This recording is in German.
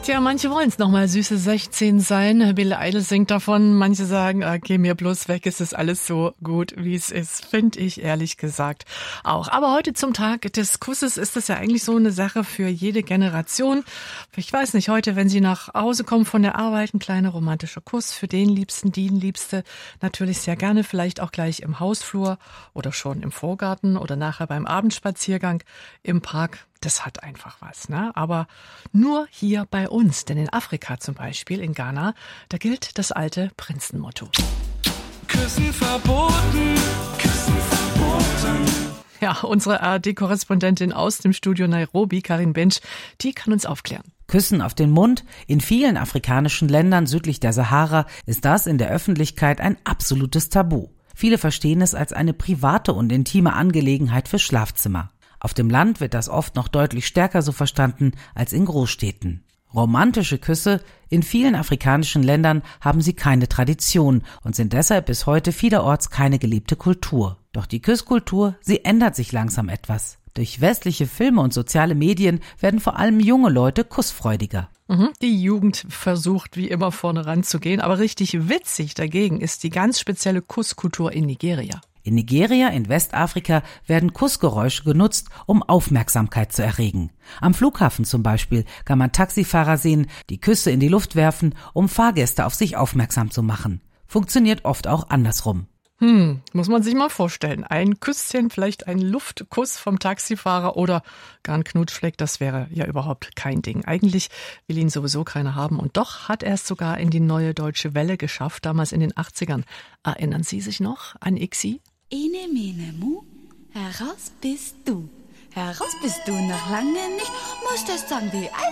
Tja, manche wollen es nochmal süße 16 sein. Billie Eilish singt davon. Manche sagen, geh mir bloß weg, es ist alles so gut, wie es ist. Finde ich ehrlich gesagt auch. Aber heute zum Tag des Kusses ist das ja eigentlich so eine Sache für jede Generation. Ich weiß nicht, heute, wenn Sie nach Hause kommen von der Arbeit, ein kleiner romantischer Kuss für den Liebsten, die Liebste. Natürlich sehr gerne, vielleicht auch gleich im Hausflur oder schon im Vorgarten oder nachher beim Abendspaziergang im Park. Das hat einfach was, ne? Aber nur hier bei uns, denn in Afrika zum Beispiel, in Ghana, da gilt das alte Prinzenmotto. Küssen verboten, Küssen verboten. Ja, unsere ARD-Korrespondentin aus dem Studio Nairobi, Karin Bench, die kann uns aufklären. Küssen auf den Mund. In vielen afrikanischen Ländern südlich der Sahara ist das in der Öffentlichkeit ein absolutes Tabu. Viele verstehen es als eine private und intime Angelegenheit fürs Schlafzimmer. Auf dem Land wird das oft noch deutlich stärker so verstanden als in Großstädten. Romantische Küsse, in vielen afrikanischen Ländern haben sie keine Tradition und sind deshalb bis heute vielerorts keine gelebte Kultur. Doch die Küsskultur, sie ändert sich langsam etwas. Durch westliche Filme und soziale Medien werden vor allem junge Leute kussfreudiger. Die Jugend versucht wie immer vorne ranzugehen, aber richtig witzig dagegen ist die ganz spezielle Kusskultur in Nigeria. In Nigeria, in Westafrika, werden Kussgeräusche genutzt, um Aufmerksamkeit zu erregen. Am Flughafen zum Beispiel kann man Taxifahrer sehen, die Küsse in die Luft werfen, um Fahrgäste auf sich aufmerksam zu machen. Funktioniert oft auch andersrum. Muss man sich mal vorstellen. Ein Küsschen, vielleicht ein Luftkuss vom Taxifahrer oder gar ein Knutschfleck, das wäre ja überhaupt kein Ding. Eigentlich will ihn sowieso keiner haben und doch hat er es sogar in die neue Deutsche Welle geschafft, damals in den 80ern. Erinnern Sie sich noch an Ixi? Ene, mene, mu, heraus bist du. Heraus bist du, noch lange nicht, musstest sagen wie